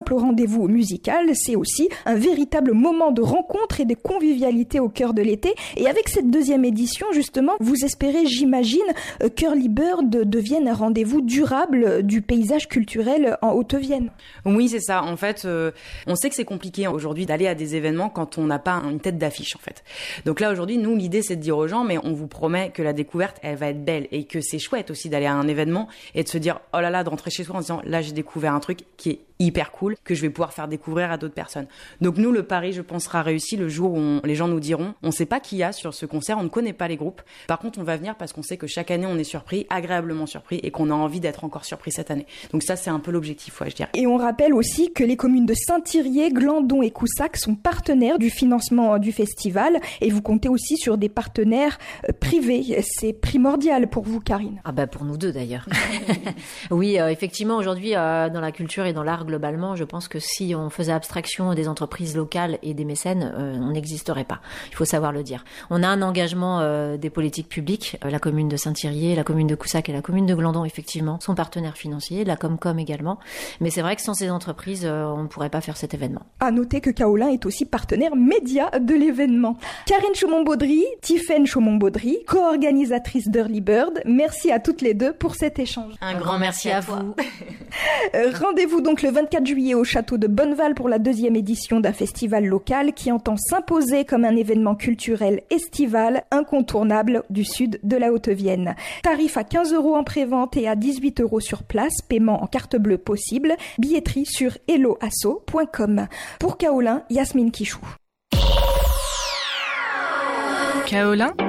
simple rendez-vous musical, c'est aussi un véritable moment de rencontre et de convivialité au cœur de l'été. Et avec cette deuxième édition, justement, vous espérez, j'imagine, qu'Early Bird devienne un rendez-vous durable du paysage culturel en Haute-Vienne. Oui, c'est ça. En fait, on sait que c'est compliqué aujourd'hui d'aller à des événements quand on n'a pas une tête d'affiche, en fait. Donc là, aujourd'hui, nous, l'idée, c'est de dire aux gens, mais on vous promet que la découverte, elle va être belle et que c'est chouette aussi d'aller à un événement et de se dire, oh là là, de rentrer chez soi en se disant, là, j'ai découvert un truc qui est hyper cool, que je vais pouvoir faire découvrir à d'autres personnes. Donc nous, le pari, je pense, sera réussi le jour où les gens nous diront, on sait pas qui y a sur ce concert, on ne connaît pas les groupes. Par contre, on va venir parce qu'on sait que chaque année, on est surpris, agréablement surpris, et qu'on a envie d'être encore surpris cette année. Donc ça, c'est un peu l'objectif, ouais, je dirais. Et on rappelle aussi que les communes de Saint-Thirier, Glandon et Coussac sont partenaires du financement du festival, et vous comptez aussi sur des partenaires privés. C'est primordial pour vous, Karine. Ah bah pour nous deux d'ailleurs. Oui, effectivement, aujourd'hui, dans la culture et dans l'art globalement, je pense que si on faisait abstraction des entreprises locales et des mécènes, on n'existerait pas. Il faut savoir le dire. On a un engagement des politiques publiques. La commune de Saint-Thirier, la commune de Coussac et la commune de Glandon, effectivement, sont partenaires financiers. La Comcom également. Mais c'est vrai que sans ces entreprises, on ne pourrait pas faire cet événement. À noter que Kaolin est aussi partenaire média de l'événement. Karine Chaumont-Baudry, Tiffaine Chaumont-Baudry, co-organisatrice d'Early Bird. Merci à toutes les deux pour cet échange. Un grand merci à vous. Rendez-vous donc le 24 juillet au château de Bonneval pour la deuxième édition d'un festival local qui entend s'imposer comme un événement culturel estival incontournable du sud de la Haute-Vienne. Tarif à 15 € en pré-vente et à 18 € sur place, paiement en carte bleue possible, billetterie sur helloasso.com. Pour Kaolin, Yasmine Kichou. Kaolin